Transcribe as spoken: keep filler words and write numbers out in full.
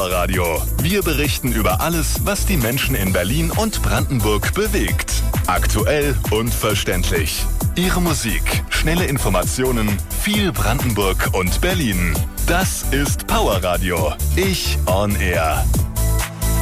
Powerradio. Wir berichten über alles, was die Menschen in Berlin und Brandenburg bewegt. Aktuell und verständlich. Ihre Musik, schnelle Informationen, viel Brandenburg und Berlin. Das ist Powerradio. Ich on Air.